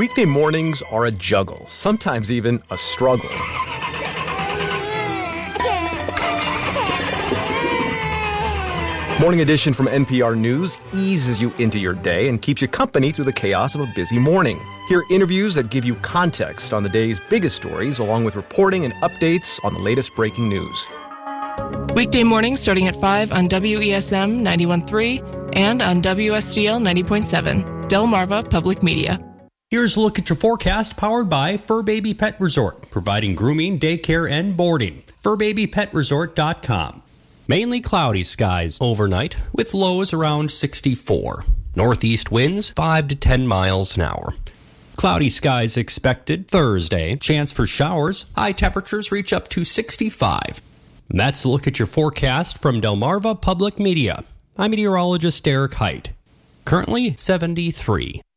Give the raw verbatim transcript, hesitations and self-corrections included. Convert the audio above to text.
Weekday mornings are a juggle, sometimes even a struggle. Morning Edition from N P R News eases you into your day and keeps you company through the chaos of a busy morning. Hear interviews that give you context on the day's biggest stories, along with reporting and updates on the latest breaking news. Weekday mornings starting at five on W E S M ninety-one point three and on W S G L ninety point seven, Delmarva Public Media. Here's a look at your forecast powered by Fur Baby Pet Resort, providing grooming, daycare, and boarding. fur baby pet resort dot com. Mainly cloudy skies overnight with lows around sixty-four. Northeast winds five to ten miles an hour. Cloudy skies expected Thursday. Chance for showers. High temperatures reach up to sixty-five. And that's a look at your forecast from Delmarva Public Media. I'm meteorologist Derek Height. Currently seventy-three.